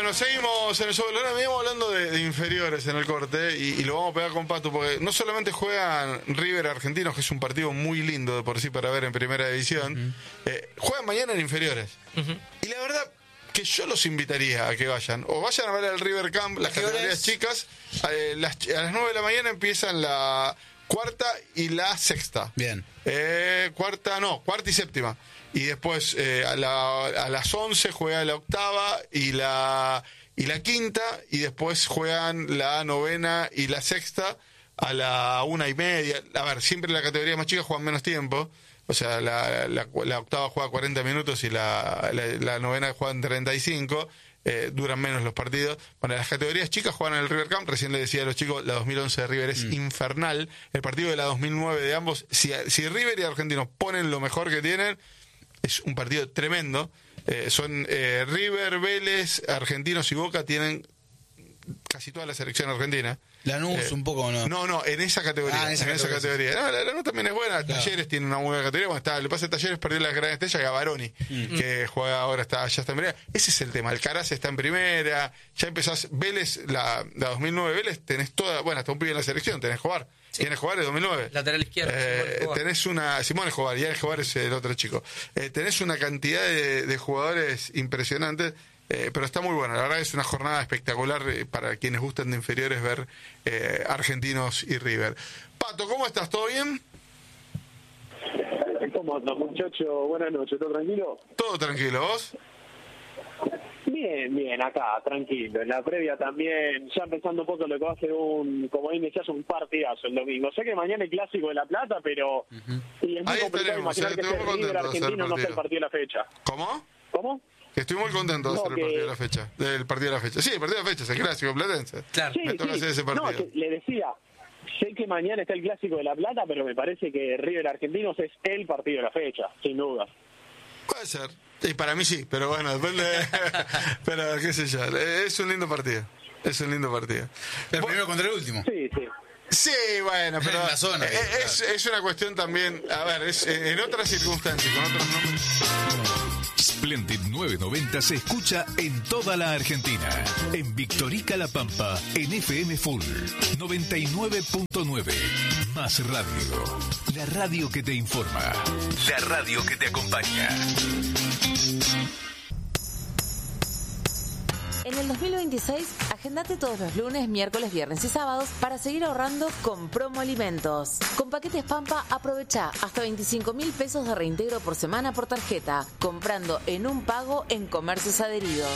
Bueno, seguimos en el show de Lorena. Veníamos hablando de inferiores en el corte y lo vamos a pegar con Pato porque no solamente juegan River Argentinos, que es un partido muy lindo de por sí para ver en primera división, juegan mañana en inferiores. Y la verdad que yo los invitaría a que vayan. O vayan a ver el River Camp, las categorías chicas. A las 9 de la mañana empiezan la cuarta y la sexta. Bien. Cuarta y séptima. Y después a las 11 juega la octava y la quinta, y después juegan la novena y la sexta a la 1:30. A ver, siempre la categoría más chica juegan menos tiempo. O sea, la octava juega 40 minutos y la novena juegan 35. Duran menos los partidos. Bueno, las categorías chicas juegan en el River Camp. Recién le decía a los chicos, la 2011 de River es infernal. El partido de la 2009 de ambos, si River y Argentinos ponen lo mejor que tienen, es un partido tremendo. Son River, Vélez, Argentinos y Boca tienen casi toda la selección argentina. Lanús un poco, ¿no? No, en esa categoría. En esa categoría. No, la Lanús también es buena. Claro. Talleres tiene una muy buena categoría. Bueno, le pasa a Talleres, perdió la gran estrella Gavaroni, que juega ahora, ya está en primera. Ese es el tema. Alcaraz está en primera. Ya empezás. Vélez, la 2009 Vélez, tenés toda. Bueno, hasta un pibe en la selección, tenés Escobar. Sí. ¿Quién es Escobar? Es 2009. Lateral izquierdo. Tenés una. Simón Escobar, ya Escobar es el otro chico. Tenés una cantidad de jugadores impresionantes. Pero está muy bueno, la verdad es una jornada espectacular para quienes gustan de inferiores ver Argentinos y River. Pato, ¿cómo estás? ¿Todo bien? ¿Cómo andas, muchacho? Buenas noches, ¿todo tranquilo? Todo tranquilo, ¿vos? Bien, acá, tranquilo. En la previa también, ya empezando un poco lo que va a ser como decías, un partidazo el domingo. Sé que mañana es clásico de La Plata, pero y es muy complicado imaginar que sea River Argentino no sea el partido de la fecha. ¿Cómo? Estoy muy contento de hacer el partido de la fecha. Del partido de la fecha. Sí, el partido de la fecha, es el clásico platense. Claro. Sí, me toca hacer ese partido. No, le decía, sé que mañana está el clásico de La Plata, pero me parece que River Argentinos es el partido de la fecha, sin duda. Puede ser. Y para mí sí, pero bueno, depende. Pero qué sé yo. Es un lindo partido. El primero contra el último. Sí. Sí, bueno, pero en la zona, es una cuestión también, a ver, es en otras circunstancias, con otros nombres. Splendid 990 se escucha en toda la Argentina. En Victorica La Pampa, en FM Full 99.9. Más radio. La radio que te informa. La radio que te acompaña. En el 2026, agendate todos los lunes, miércoles, viernes y sábados para seguir ahorrando con Promo Alimentos. Con paquetes Pampa, aprovecha hasta 25.000 pesos de reintegro por semana por tarjeta, comprando en un pago en comercios adheridos.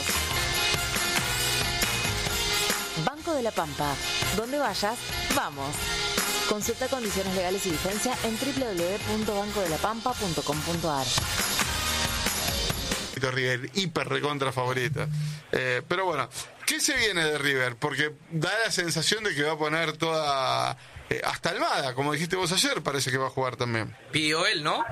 Banco de la Pampa. Donde vayas, vamos. Consulta condiciones legales y vigencia en www.bancodelapampa.com.ar. River, hiper recontra favorita. Pero bueno, ¿qué se viene de River? Porque da la sensación de que va a poner toda hasta Almada, como dijiste vos ayer, parece que va a jugar también. Pidió él, ¿no?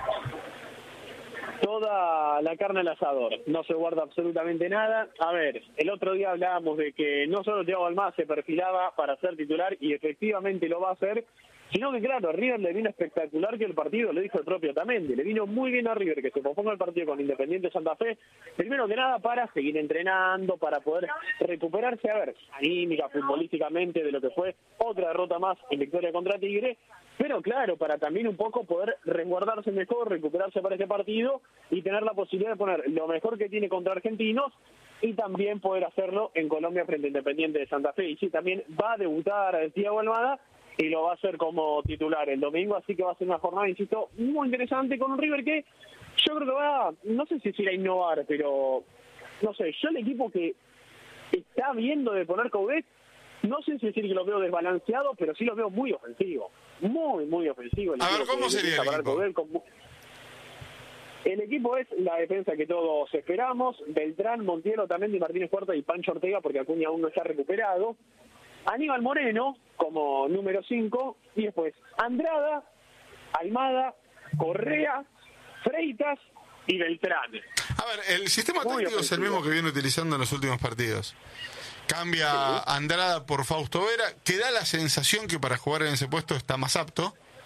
Toda la carne al asador, no se guarda absolutamente nada. A ver, el otro día hablábamos de que no solo Thiago Almada se perfilaba para ser titular y efectivamente lo va a hacer, sino que claro, a River le vino espectacular que el partido, lo dijo el propio Otamendi, le vino muy bien a River que se proponga el partido con Independiente Santa Fe, primero que nada para seguir entrenando, para poder recuperarse, a ver, anímica, futbolísticamente, de lo que fue otra derrota más en victoria contra Tigre, pero claro, para también un poco poder resguardarse mejor, recuperarse para este partido y tener la posibilidad de poner lo mejor que tiene contra Argentinos y también poder hacerlo en Colombia frente a Independiente de Santa Fe. Y sí, también va a debutar a Thiago Almada y lo va a hacer como titular el domingo, así que va a ser una jornada, insisto, muy interesante con un River que yo creo que va, no sé si ir a innovar, pero no sé, yo el equipo que está viendo de poner Coudet, no sé si decir que lo veo desbalanceado, pero sí lo veo muy ofensivo, muy ofensivo. A ver, ¿cómo sería el equipo? El equipo es la defensa que todos esperamos, Beltrán, Montiel, Otamendi, Martínez Puerta y Pancho Ortega, porque Acuña aún no está recuperado, Aníbal Moreno como número 5 y después Andrada, Almada, Correa, Freitas y Beltrán. A ver, el sistema táctico es el mismo que viene utilizando en los últimos partidos. Cambia Andrada por Fausto Vera, que da la sensación que para jugar en ese puesto está más apto.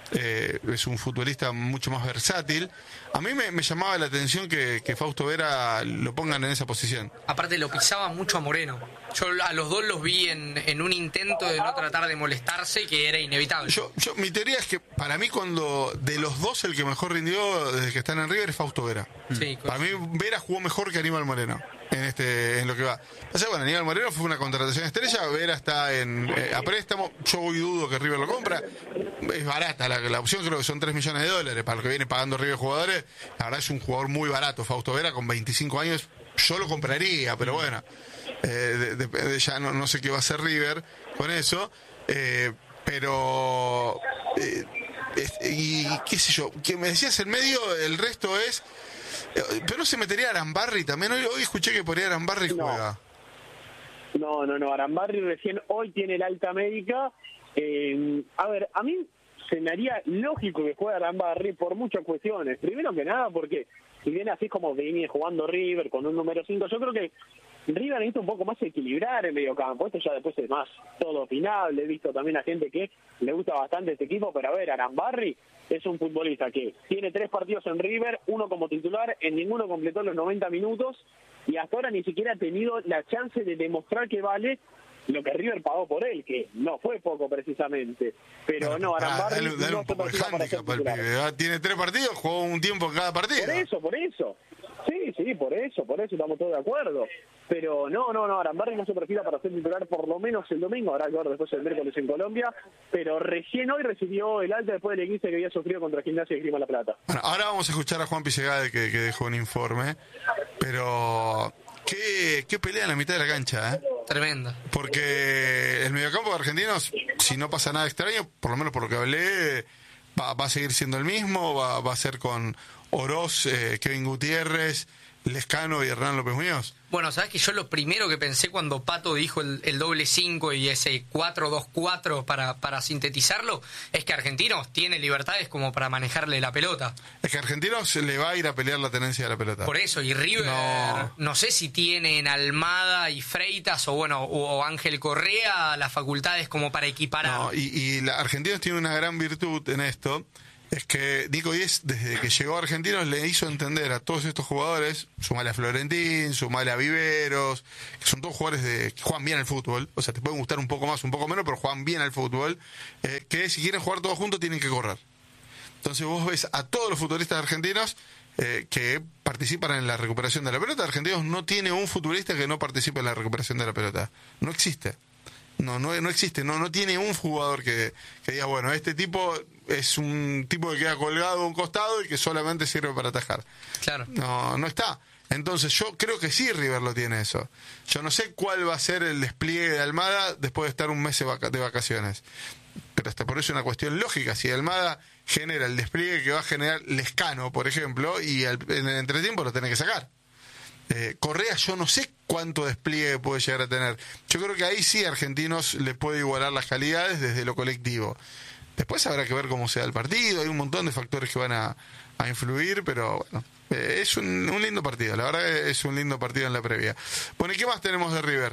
es un futbolista mucho más versátil. A mí me llamaba la atención que Fausto Vera lo pongan en esa posición. Aparte lo pisaba mucho a Moreno. Yo a los dos los vi en un intento de no tratar de molestarse, que era inevitable. Mi teoría es que para mí cuando de los dos el que mejor rindió desde que están en River es Fausto Vera. Sí, para mí Vera jugó mejor que Aníbal Moreno en lo que va. O sea, bueno, Aníbal Moreno fue una contratación estrella, Vera está a préstamo, yo hoy dudo que River lo compra, es barata la opción, creo que son $3 millones para lo que viene pagando River jugadores. La verdad es un jugador muy barato, Fausto Vera, con 25 años, yo lo compraría, pero bueno, ya no sé qué va a hacer River con eso, pero y qué sé yo, que me decías el medio, el resto es, pero no se metería Arambarri también. Hoy escuché que por ahí Arambarri juega. No, Arambarri recién hoy tiene el alta médica. A ver, a mí se me haría lógico que juegue Arambarri por muchas cuestiones. Primero que nada porque si bien así como viene jugando River con un número 5, yo creo que River necesita un poco más equilibrar el mediocampo. Esto ya después es más todo opinable. He visto también a gente que le gusta bastante este equipo, pero a ver, Arambarri es un futbolista que tiene 3 partidos en River, 1 como titular, en ninguno completó los 90 minutos y hasta ahora ni siquiera ha tenido la chance de demostrar que vale lo que River pagó por él, que no fue poco precisamente. Pero bueno, Arambarri dale un poco de handicap al pibe. Tiene 3 partidos, jugó un tiempo en cada partido. Por eso. Sí, por eso estamos todos de acuerdo. Pero no, Arambarri no se perfila para ser titular por lo menos el domingo, habrá que ver después el miércoles en Colombia, pero recién hoy recibió el alta después del 15 que había sufrido contra Gimnasia y Grima La Plata. Bueno, ahora vamos a escuchar a Juan Pisegade que dejó un informe, pero qué pelea en la mitad de la cancha, ¿eh? Tremenda. Porque el mediocampo de Argentinos, si no pasa nada extraño, por lo menos por lo que hablé, va a seguir siendo el mismo, va a ser con Oroz, Kevin Gutiérrez, Lescano y Hernán López Muñoz. Bueno, ¿sabes que yo lo primero que pensé cuando Pato dijo el doble 5 y ese 4-2-4 para sintetizarlo, es que Argentinos tiene libertades como para manejarle la pelota? Es que Argentinos le va a ir a pelear la tenencia de la pelota. Por eso, y River, no sé si tiene en Almada y Freitas o Ángel Correa las facultades como para equiparar. No, y Argentinos tiene una gran virtud en esto. Es que Nico Díez, desde que llegó a Argentinos, le hizo entender a todos estos jugadores, sumale a Florentín, sumale a Viveros, que son todos jugadores que juegan bien al fútbol, o sea, te pueden gustar un poco más, un poco menos, pero juegan bien al fútbol, que si quieren jugar todos juntos tienen que correr. Entonces vos ves a todos los futbolistas argentinos que participan en la recuperación de la pelota. Argentinos no tiene un futbolista que no participe en la recuperación de la pelota. No existe. No existe, no tiene un jugador que diga, bueno, este tipo es un tipo que queda colgado a un costado y que solamente sirve para atajar. Claro. No está. Entonces yo creo que sí River lo tiene eso. Yo no sé cuál va a ser el despliegue de Almada después de estar un mes de vacaciones. Pero hasta por eso es una cuestión lógica. Si Almada genera el despliegue que va a generar Lescano, por ejemplo, y en el entretiempo lo tiene que sacar. Correa yo no sé cuánto despliegue puede llegar a tener. Yo creo que ahí sí Argentinos le puede igualar las calidades desde lo colectivo. Después habrá que ver cómo sea el partido, hay un montón de factores que van a influir, pero bueno, es un lindo partido, la verdad es un lindo partido en la previa. Bueno, ¿y qué más tenemos de River?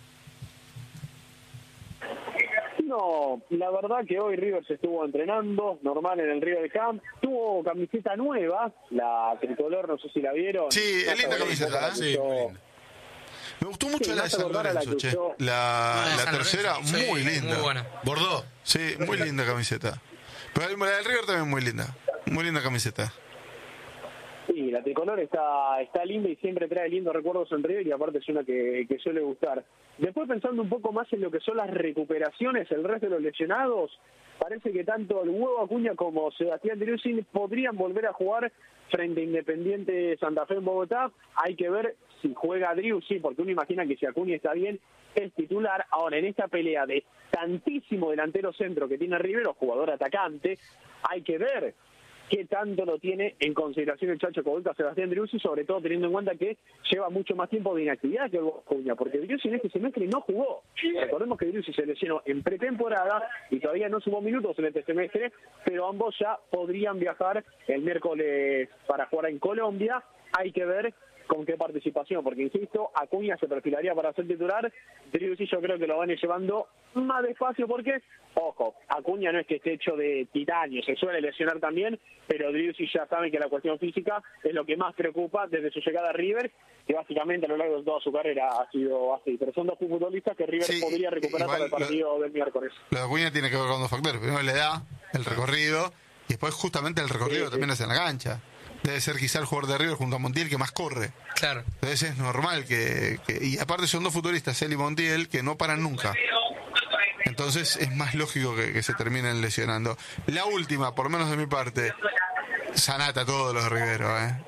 No, la verdad que hoy River se estuvo entrenando normal en el River Camp, tuvo camiseta nueva, la tricolor, no sé si la vieron. Sí, es linda camiseta, ¿eh? Sí, me gustó mucho la de San Lorenzo, che. La tercera, muy linda. Muy buena. Bordeaux. Sí, muy linda camiseta. Pero la del River también muy linda camiseta. Sí, la tricolor está linda y siempre trae lindos recuerdos en River y aparte es una que suele gustar. Después pensando un poco más en lo que son las recuperaciones, el resto de los lesionados, parece que tanto el Huevo Acuña como Sebastián Driussi podrían volver a jugar frente a Independiente Santa Fe en Bogotá. Hay que ver si juega Driussi, porque uno imagina que si Acuña está bien, es titular. Ahora, en esta pelea de tantísimo delantero centro que tiene River, o jugador atacante, hay que ver qué tanto lo tiene en consideración el Chacho Coudet, Sebastián Driussi, sobre todo teniendo en cuenta que lleva mucho más tiempo de inactividad que Acuña, porque Driussi en este semestre no jugó. Recordemos que Driussi se lesionó en pretemporada y todavía no sumó minutos en este semestre, pero ambos ya podrían viajar el miércoles para jugar en Colombia. Hay que ver con qué participación, porque insisto, Acuña se perfilaría para ser titular, Driussi yo creo que lo van a ir llevando más despacio porque, ojo, Acuña no es que esté hecho de titanio, se suele lesionar también, pero Driussi ya saben que la cuestión física es lo que más preocupa desde su llegada a River, que básicamente a lo largo de toda su carrera ha sido así, pero son dos futbolistas que River podría recuperar para el partido del miércoles. Lo de Acuña tiene que ver con dos factores, primero la edad, el recorrido, y después justamente el recorrido también es en la cancha. Debe ser quizá el jugador de River junto a Montiel que más corre. Claro. Entonces es normal que y aparte son dos futbolistas, él y Montiel, que no paran nunca. Entonces es más lógico que se terminen lesionando. La última, por lo menos de mi parte, Sanata todos los de Rivero,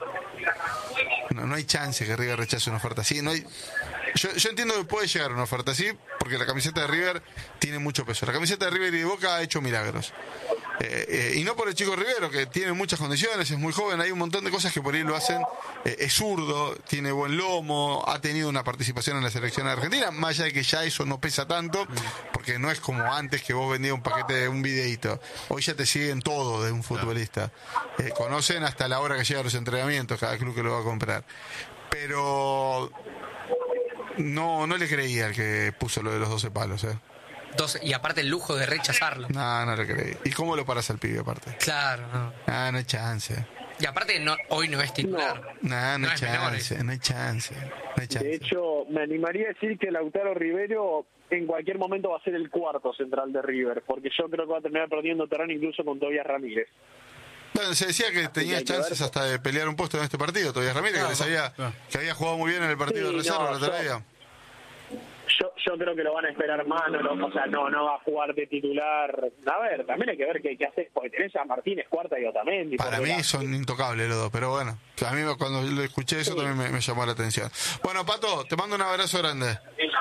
No hay chance que River rechace una oferta así. No hay. Yo entiendo que puede llegar una oferta así, porque la camiseta de River tiene mucho peso. La camiseta de River y de Boca ha hecho milagros. Y no por el chico Rivero, que tiene muchas condiciones, es muy joven, hay un montón de cosas que por ahí lo hacen, es zurdo, tiene buen lomo, ha tenido una participación en la selección argentina, más allá de que ya eso no pesa tanto, porque no es como antes que vos vendías un paquete de un videíto, hoy ya te siguen todo de un futbolista, conocen hasta la hora que llega a los entrenamientos, cada club que lo va a comprar, pero no le creía al que puso lo de los 12 palos, Y aparte el lujo de rechazarlo. No le creí. ¿Y cómo lo paras al pibe aparte? Claro, no. No hay chance. Y aparte hoy no es titular. No hay chance, no hay chance. De hecho, me animaría a decir que Lautaro Rivero en cualquier momento va a ser el cuarto central de River, porque yo creo que va a terminar perdiendo terreno incluso con Tobias Ramírez. Bueno, se decía que tenía chances hasta de pelear un puesto en este partido, Tobias Ramírez, que había jugado muy bien en el partido de reserva la otra día. Yo creo que lo van a esperar más, no va a jugar de titular. A ver, también hay que ver qué haces, porque tenés a Martínez, Cuarta y Otamendi. Para mí son intocables los dos, pero bueno, a mí cuando lo escuché eso también me llamó la atención. Bueno, Pato, te mando un abrazo grande.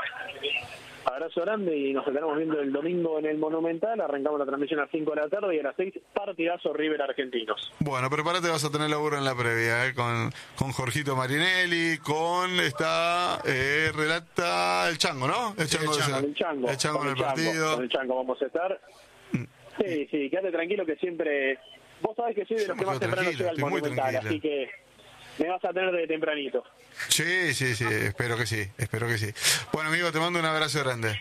Abrazo grande y nos estaremos viendo el domingo en el Monumental. Arrancamos la transmisión a las 5 de la tarde y a las 6, partidazo River Argentinos. Bueno, prepárate, vas a tener laburo en la previa, con Jorgito Marinelli, relata el Chango, ¿no? El Chango en el partido. Con el Chango vamos a estar. Sí, quédate tranquilo que siempre... Vos sabés que soy de los que más temprano llega al Monumental, así que me vas a tener de tempranito. Sí, espero que sí. Bueno, amigo, te mando un abrazo grande.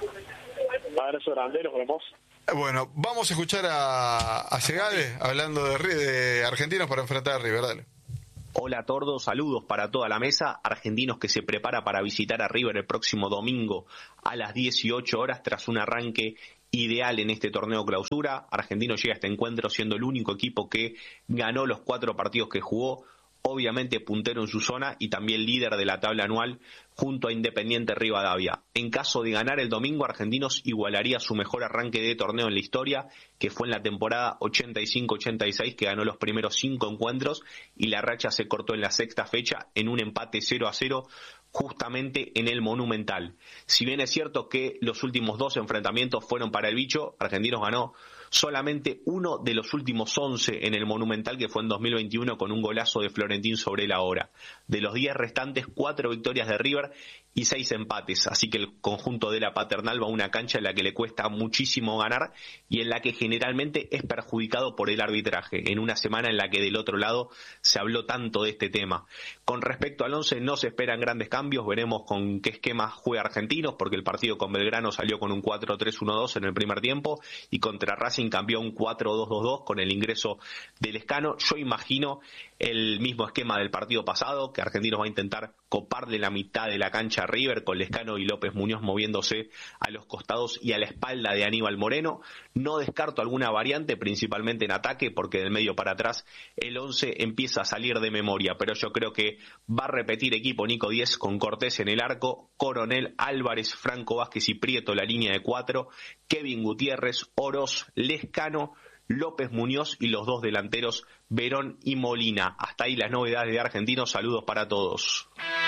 Abrazo grande, nos vemos. Bueno, vamos a escuchar a Segade hablando de Argentinos para enfrentar a River, dale. Hola Tordo, saludos para toda la mesa. Argentinos que se prepara para visitar a River el próximo domingo a las 18 horas tras un arranque ideal en este torneo clausura. Argentinos llega a este encuentro siendo el único equipo que ganó los 4 partidos que jugó, obviamente puntero en su zona y también líder de la tabla anual junto a Independiente Rivadavia. En caso de ganar el domingo, Argentinos igualaría su mejor arranque de torneo en la historia, que fue en la temporada 85-86, que ganó los primeros 5 encuentros y la racha se cortó en la 6ª fecha en un empate 0-0 justamente en el Monumental. Si bien es cierto que los últimos 2 enfrentamientos fueron para el bicho, Argentinos ganó solamente uno de los últimos 11 en el Monumental, que fue en 2021 con un golazo de Florentín sobre la hora. De los 10 restantes, 4 victorias de River y 6 empates, así que el conjunto de la Paternal va a una cancha en la que le cuesta muchísimo ganar y en la que generalmente es perjudicado por el arbitraje, en una semana en la que del otro lado se habló tanto de este tema. Con respecto al 11 no se esperan grandes cambios, veremos con qué esquema juega Argentinos, porque el partido con Belgrano salió con un 4-3-1-2 en el primer tiempo y contra Racing cambió un 4-2-2-2 con el ingreso del Lescano. Yo imagino el mismo esquema del partido pasado, que Argentinos va a intentar coparle la mitad de la cancha a River, con Lescano y López Muñoz moviéndose a los costados y a la espalda de Aníbal Moreno. No descarto alguna variante, principalmente en ataque, porque del medio para atrás el 11 empieza a salir de memoria, pero yo creo que va a repetir equipo Nico 10 con Cortés en el arco, Coronel, Álvarez, Franco Vázquez y Prieto la línea de 4, Kevin Gutiérrez, Oroz, Lescano, López Muñoz y los 2 delanteros Verón y Molina. Hasta ahí las novedades de Argentinos. Saludos para todos.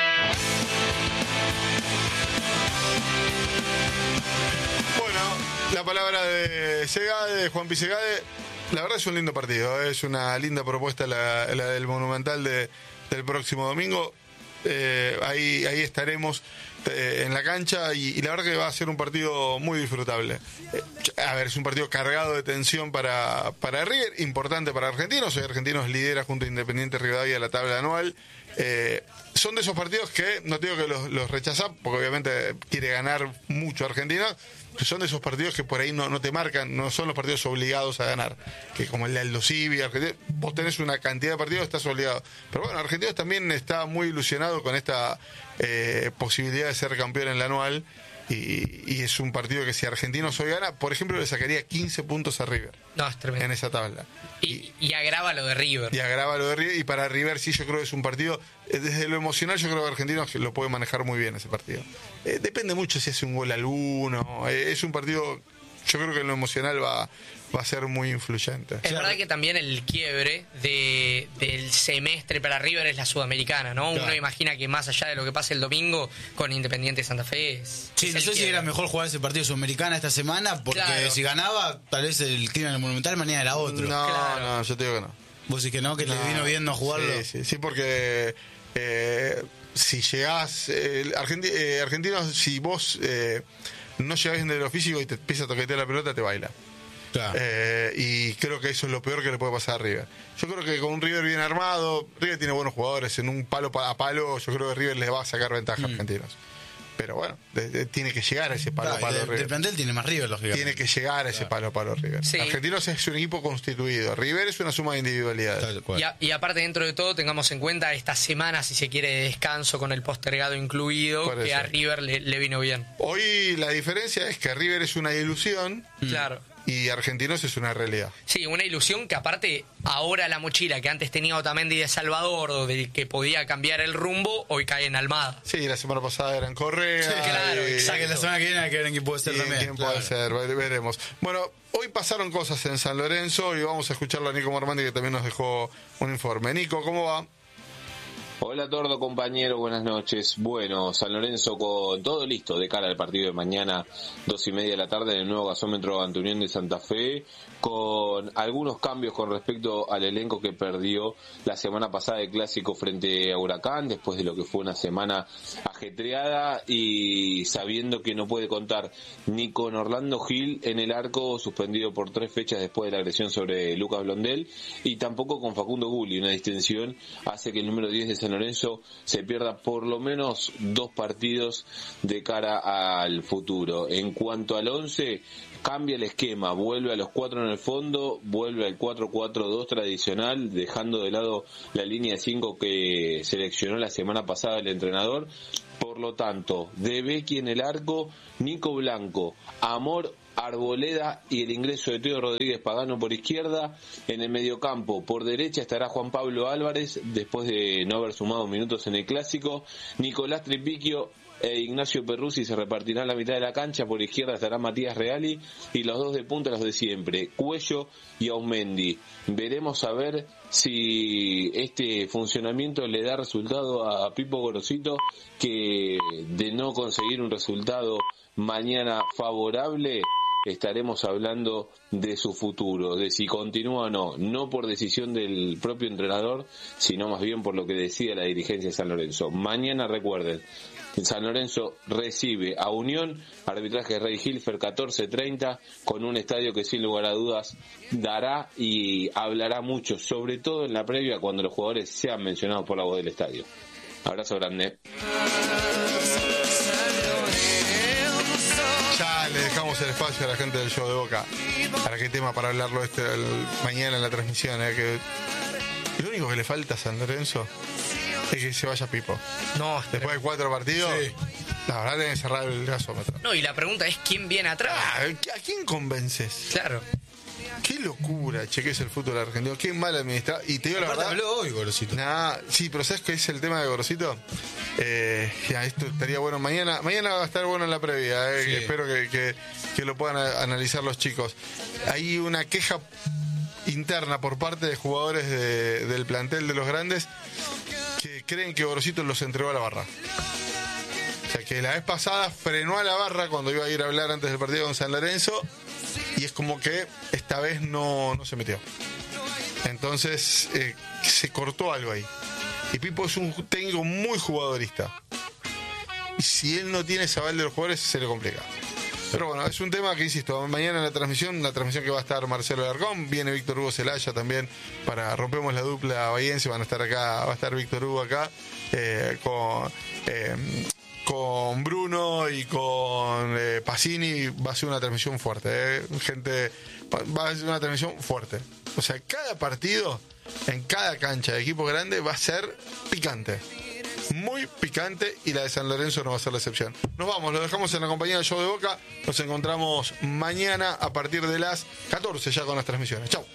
Bueno, la palabra de Segade, de Juanpi Segade. La verdad es un lindo partido, es una linda propuesta la del Monumental del próximo domingo. Ahí estaremos en la cancha y la verdad que va a ser un partido muy disfrutable. A ver, es un partido cargado de tensión para River, importante para Argentinos. Argentinos lidera junto a Independiente Rivadavia la tabla anual Son de esos partidos que, no te digo que los rechazás, porque obviamente quiere ganar mucho Argentina, pero son de esos partidos que por ahí no te marcan, no son los partidos obligados a ganar, que como el de Aldo Civi, vos tenés una cantidad de partidos, estás obligado. Pero bueno, Argentinos también está muy ilusionado con esta posibilidad de ser campeón en la anual, y es un partido que si Argentinos hoy gana, por ejemplo, le sacaría 15 puntos a River. No, es tremendo. En esa tabla. Y agrava lo de River. Y agrava lo de River. Y para River sí, yo creo que es un partido, desde lo emocional, yo creo que Argentinos lo puede manejar muy bien ese partido. Depende mucho si hace un gol alguno. Es un partido, yo creo que en lo emocional va a ser muy influyente. Es verdad que también el quiebre del semestre para River es la Sudamericana, ¿no? Claro. Uno imagina que más allá de lo que pase el domingo con Independiente Santa Fe Sí, no sé si era mejor jugar ese partido Sudamericana esta semana, porque claro, si ganaba, tal vez el clima en el Monumental mañana era otro. No, yo te digo que no. Vos decís que no, que le vino bien no jugarlo. Sí, porque si llegás, Argentinos, si vos no llegás bien de lo físico y te empieza a toquetear la pelota, te baila. Claro. Y creo que eso es lo peor que le puede pasar a River. Yo creo que con un River bien armado, River tiene buenos jugadores, en un palo a palo, yo creo que River les va a sacar ventaja a Argentinos. Pero bueno, tiene que llegar a ese palo a palo River. De plantel tiene más River, lógicamente. Tiene que llegar a ese palo a palo River. Sí. Argentinos es un equipo constituido. River es una suma de individualidades. Y aparte, dentro de todo, tengamos en cuenta esta semana, si se quiere, de descanso con el postergado incluido, Por que eso. a River le vino bien. Hoy la diferencia es que River es una ilusión Claro. y Argentinos es una realidad. Sí, una ilusión que aparte ahora la mochila que antes tenía Otamendi de Salvador, o del que podía cambiar el rumbo, hoy cae en Almada. Sí, la semana pasada eran Correa. Sí, claro, y- O sea que la semana que viene hay que ver quién puede ser y también. quién Claro. puede ser, veremos. Bueno, hoy pasaron cosas en San Lorenzo y vamos a escucharlo a Nico Mormandi, que también nos dejó un informe. Nico, ¿cómo va? Hola Tordo, compañero, buenas noches. Bueno, San Lorenzo con todo listo de cara al partido de mañana, 2:30 de la tarde en el nuevo gasómetro Antunión de Santa Fe, con algunos cambios con respecto al elenco que perdió la semana pasada el clásico frente a Huracán, después de lo que fue una semana ajetreada, y sabiendo que no puede contar ni con Orlando Gil en el arco, suspendido por 3 fechas después de la agresión sobre Lucas Blondel, y tampoco con Facundo Gulli. Una distensión hace que el número 10 de San Lorenzo se pierda por lo menos 2 partidos de cara al futuro. En cuanto al 11, cambia el esquema, vuelve a los 4 en el fondo, vuelve al 4-4-2 tradicional, dejando de lado la línea de 5 que seleccionó la semana pasada el entrenador. Por lo tanto, De Becchi en el arco, Nico Blanco, Amor, Arboleda y el ingreso de Teo Rodríguez Pagano por izquierda. En el mediocampo, por derecha, estará Juan Pablo Álvarez, después de no haber sumado minutos en el clásico. Nicolás Tripicchio e Ignacio Perruzzi se repartirán la mitad de la cancha. Por izquierda estará Matías Reali y los dos de punta, los de siempre, Cuello y Aumendi. Veremos a ver si este funcionamiento le da resultado a Pipo Gorosito, que de no conseguir un resultado mañana favorable, estaremos hablando de su futuro, de si continúa o no, no por decisión del propio entrenador, sino más bien por lo que decide la dirigencia de San Lorenzo. Mañana, recuerden, San Lorenzo recibe a Unión, arbitraje Rey Hilfer, 14:30, con un estadio que sin lugar a dudas dará y hablará mucho, sobre todo en la previa, cuando los jugadores sean mencionados por la voz del estadio. Abrazo grande. Ya le dejamos el espacio a la gente del show de Boca. ¿Para qué tema? Para hablarlo mañana en la transmisión. Que lo único que le falta a San Lorenzo es que se vaya Pipo. No, Después de 4 partidos, la verdad tiene que cerrar el gasómetro. no, y la pregunta es quién viene atrás. ¿A quién convences? Claro. Qué locura, che, que es el fútbol argentino. Qué mal administrado. Y te digo la Aparte verdad. habló hoy, Gorosito. Sí, pero ¿sabes qué es el tema de Gorosito? Esto estaría bueno mañana. Mañana va a estar bueno en la previa. Sí. Espero que lo puedan analizar los chicos. Hay una queja interna por parte de jugadores del plantel de los grandes que creen que Gorosito los entregó a la barra. O sea, que la vez pasada frenó a la barra cuando iba a ir a hablar antes del partido con San Lorenzo, y es como que esta vez no se metió. Entonces se cortó algo ahí. Y Pipo es un técnico muy jugadorista. Y si él no tiene ese aval de los jugadores, se le complica. Pero bueno, es un tema que, insisto, mañana en la transmisión que va a estar Marcelo Alarcón, viene Víctor Hugo Celaya también para rompemos la dupla bahiense, van a estar acá, va a estar Víctor Hugo acá con Bruno y con Pacini. Va a ser una transmisión fuerte, gente, va a ser una transmisión fuerte. O sea, cada partido en cada cancha de equipo grande va a ser picante, muy picante, y la de San Lorenzo no va a ser la excepción. Nos vamos, lo dejamos en la compañía del Show de Boca. Nos encontramos mañana a partir de las 14 ya con las transmisiones. Chau.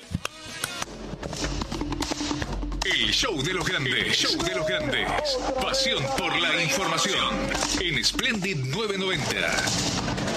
El show de los grandes. Show de los grandes. Pasión por la información. En Splendid 990.